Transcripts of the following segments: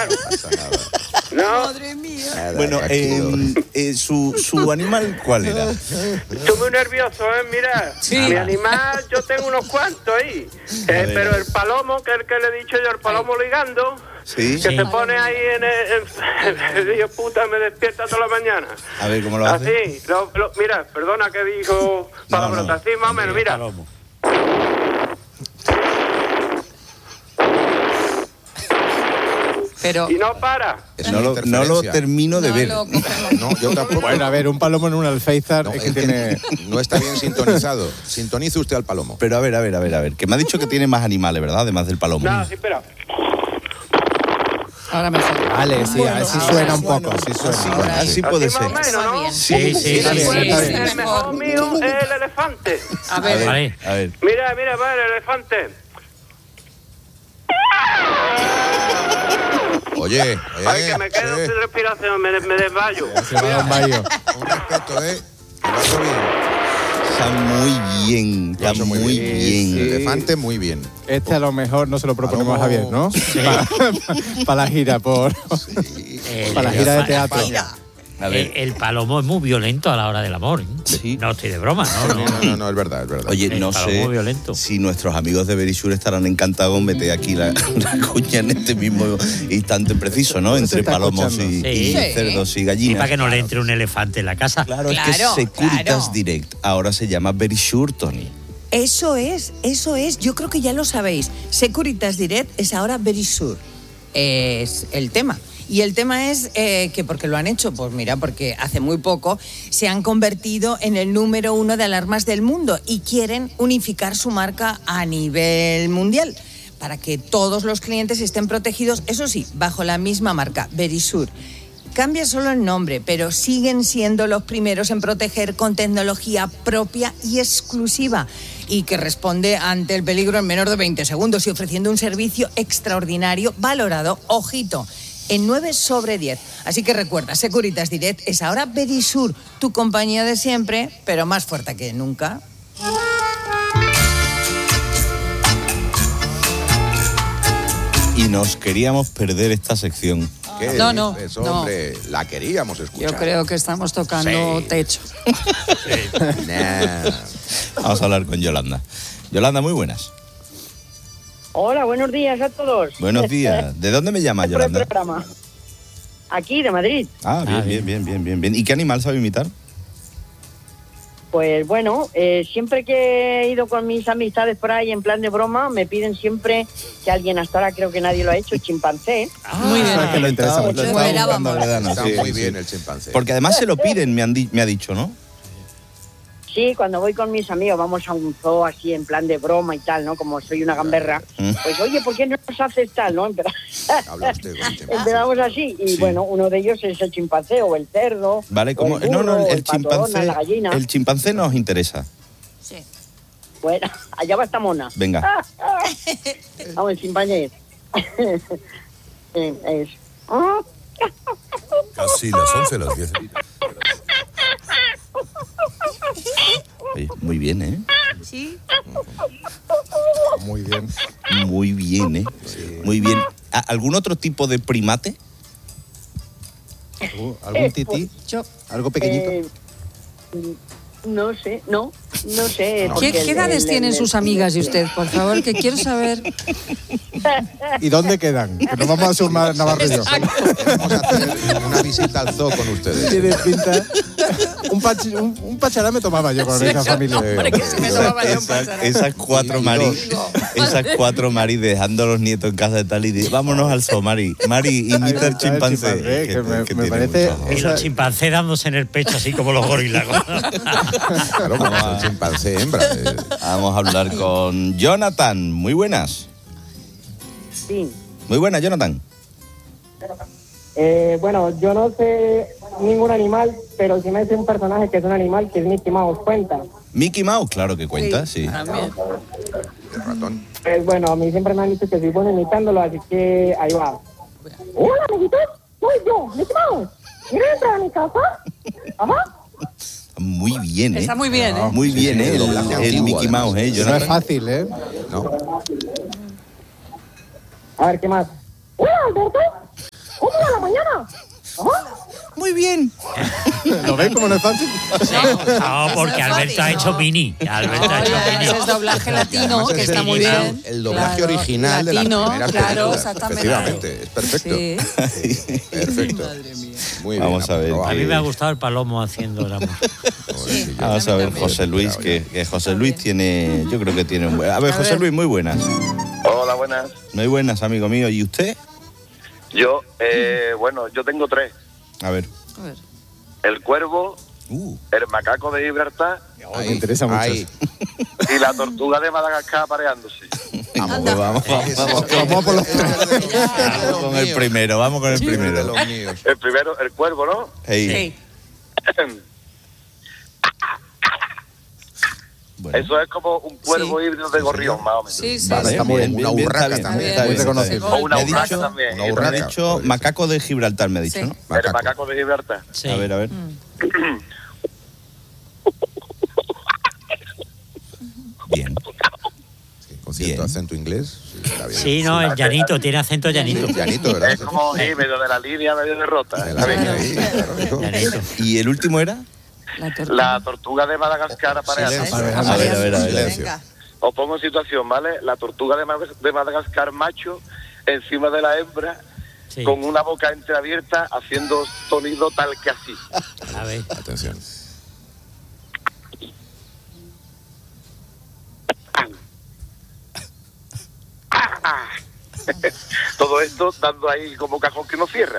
No. Madre mía. Nada, Bueno, su animal, ¿cuál era? Estoy muy nervioso, Mira, Sí. mi animal, yo tengo unos cuantos ahí. Pero el palomo, que es el que le he dicho yo, el palomo ligando, Sí. que se pone ahí en el Dios puta, me despierta toda la mañana. A ver, ¿cómo lo hace? Así, mira, perdona que dijo palabrotas, así más o menos, mira. Palomo. Pero Y no para. Es No una lo interferencia. termino de ver. No, yo tampoco. Bueno, a ver, un palomo en un alféizar No, es que tiene... no está bien sintonizado. Sintonice usted al palomo. Pero a ver, que me ha dicho que tiene más animales, ¿verdad? Además del palomo. Nada, sí, espera. ahora mejor. Vale, sí, así suena un poco, sí Así, suena. así puede Así más ser. o menos, ¿no? Sí, sí, Está sí, bien, sí. está bien. El mejor mío es el elefante. A ver, Vale. A ver. Mira, va el elefante. Oye, Ay, que me quedo sin respiración, me desmayo. Se va a dar un baño. un respeto, Que lo hace bien. Está muy bien, Lo hace muy bien. El elefante, muy bien. Este a lo mejor no se lo proponemos a Javier, ¿no? Para la gira, para la gira de teatro. A ver. El palomo es muy violento a la hora del amor. Sí. No estoy de broma, No, es verdad, es verdad. Oye, El no palomo sé violento. si nuestros amigos de Verisure estarán encantados en meter aquí la cuña en este mismo instante preciso, ¿no? Se Entre está palomos escuchando. y Sí. cerdos y Y gallinas. para que no le entre un elefante en la casa. Claro, es Claro, que Securitas claro. Direct ahora se llama Verisure, Tony. eso es. Yo creo que ya lo sabéis. Securitas Direct es ahora Verisure. Es el tema. Y el tema es que, ¿por qué lo han hecho? Pues mira, porque hace muy poco se han convertido en el número 1 de alarmas del mundo y quieren unificar su marca a nivel mundial para que todos los clientes estén protegidos, eso sí, bajo la misma marca, Verisure. Cambia solo el nombre, pero siguen siendo los primeros en proteger con tecnología propia y exclusiva y que responde ante el peligro en menos de 20 segundos y ofreciendo un servicio extraordinario valorado, ojito, en 9 sobre 10. Así que recuerda, Securitas Direct es ahora Verisure, tu compañía de siempre, pero más fuerte que nunca. Y nos queríamos perder esta sección. ¿Qué No, dices, no. hombre? La queríamos escuchar. Yo creo que estamos tocando Sí. techo. Nah. Vamos a hablar con Yolanda. Yolanda, muy buenas. Hola, buenos días a todos. Buenos días. ¿De dónde me llamas, Por el Yolanda? programa. Aquí, de Madrid. Ah, bien. ¿Y qué animal sabe imitar? Pues bueno, siempre que he ido con mis amistades por ahí en plan de broma, me piden siempre que alguien, hasta ahora creo que nadie lo ha hecho, chimpancé. Muy bien. que lo interesa mucho. Lo estaba Fuera, buscando, vamos. ¿verdad? No, Está sí, muy sí. bien el chimpancé. Porque además se lo piden, me ha dicho, ¿no? Sí, cuando voy con mis amigos vamos a un zoo así en plan de broma y tal, ¿no? Como soy una gamberra. Pues oye, ¿por qué no nos haces tal, no? Habla usted con el chimpancé. Empezamos así y Sí. bueno, uno de ellos es el chimpancé o el cerdo. Vale, o como el burro, no, o el patrona, chimpancé, la gallina. el chimpancé nos interesa. Sí. Bueno, allá va esta mona. Venga. Vamos, el chimpancé. Es... Casi las 11, las 10. Oye, muy bien, ¿eh? Sí. Muy bien. Muy bien, ¿eh? Muy bien. ¿Algún otro tipo de primate? ¿Algún tití? Yo. ¿Algo pequeñito? No sé, no sé. ¿Qué edades tienen sus amigas y usted, por favor? Que quiero saber. ¿Y dónde quedan? Que nos vamos a sumar Navarro y yo. Vamos a hacer una visita al zoo con ustedes. Tiene pinta... Un pachará me tomaba yo con esa familia. Hombre, que se me tomaba yo un pacharán. Esas cuatro Mari dejando a los nietos en casa de tal y vámonos al zoo, Mari, imita Ahí el está, chimpancé. que me tiene parece... mucho amor. Y los chimpancés dándose en el pecho así como los gorilas. Claro, como es el chimpancé hembra. Vamos a hablar con Jonathan. Muy buenas. Sí. Muy buenas, Jonathan. Bueno, yo no sé ningún animal, pero sí me sé un personaje que es un animal, que es Mickey Mouse. ¿Cuenta? Mickey Mouse, claro que cuenta, sí. También. El ratón. Pues bueno, a mí siempre me han dicho que soy bueno imitándolo, así que ahí va. Hola, amiguitos, soy yo, Mickey Mouse. ¿Quieres entrar a mi casa? Ajá. Muy bien, ¿eh? Está muy bien, ¿eh? Muy bien, ¿eh? el doblaje El antiguo, Mickey además. Mouse, ¿eh? No es Jonathan. fácil, ¿eh? ¿No? A ver, ¿qué más? Hola, Alberto. mañana. Muy bien. ¿Lo ves como no es fácil? No, porque Alberto ha hecho mini. Alberto ha hecho mini. Ese es doblaje latino, Además, que es está muy bien. El doblaje Claro, original latino, de la primera claro, película. exactamente. Efectivamente, es perfecto. Sí. Perfecto. Muy bien. Vamos a ver. aprobado. A mí me ha gustado el palomo haciendo el amor. Sí, yo- Vamos a ver, José Luis, que José Luis tiene... Yo creo que tiene un buen... A ver, José Luis, muy buenas. Hola, buenas. Muy buenas, amigo mío. ¿Y usted? Yo, bueno, yo tengo 3. A ver. A ver. El cuervo, Uh, el macaco de Gibraltar Me interesa mucho. ahí. y la tortuga de Madagascar apareándose. vamos, pues vamos Vamos por los tres. Vamos con el primero, vamos con el De primero. los míos. El primero, el cuervo, ¿no? Ey, Sí. bueno. Eso es como un cuervo Sí. híbrido de gorrión, más o menos. Sí, sí. Vale, sí. está muy bien. Una bien, urraca está bien, también. está Muy bien, reconocido. está bien. O una Me ha urraca dicho- también. una Me ha urraca. dicho macaco de Gibraltar, me ha dicho, Sí. ¿no? El Macaco. macaco de Gibraltar. Sí. A ver. Bien. Sí, con cierto Bien. acento inglés. Sí, está bien. Sí, no, el llanito, tiene acento llanito. Llanito, ¿verdad? Es como sí, medio de la línea, medio de rota. De la línea ahí, claro. Llanito. ¿Y el último era? La tortuga de Madagascar apareándose. Silencio. A ver, a ver. Silencio. Venga. Os pongo en situación, ¿vale? La tortuga de Madagascar macho encima de la hembra Sí. con una boca entreabierta haciendo sonido tal que así. A ver. Atención. Todo esto dando ahí como cajón que no cierra.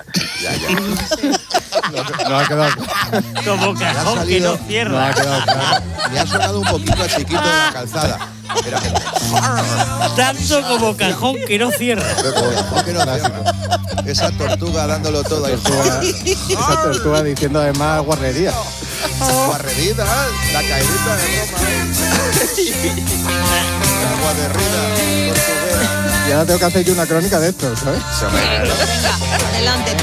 No ha quedado Como cajón que no No cierra. ha quedado claro. Me ha sonado un poquito a chiquito de la calzada. Mira, Tanto como cajón que no cierra. ¿por qué no cierra? Esa tortuga dándolo todo ahí. Esa tortuga diciendo además guarrería. Guarrerita, la caidita de Roma. La guarrerida tortuguera. Y ahora tengo que hacer yo una crónica de esto, ¿sabes? Se me- Venga, adelante.